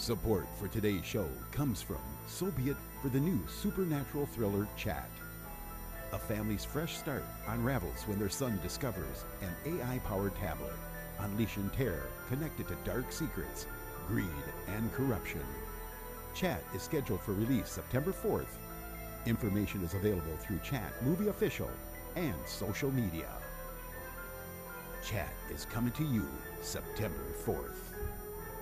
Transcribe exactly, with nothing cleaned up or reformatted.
Support for today's show comes from So Be It for the new supernatural thriller Chat. A family's fresh start unravels when their son discovers an A I-powered tablet, unleashing terror connected to dark secrets, greed, and corruption. Chat is scheduled for release September fourth. Information is available through Chat Movie Official and social media. Chat is coming to you September fourth.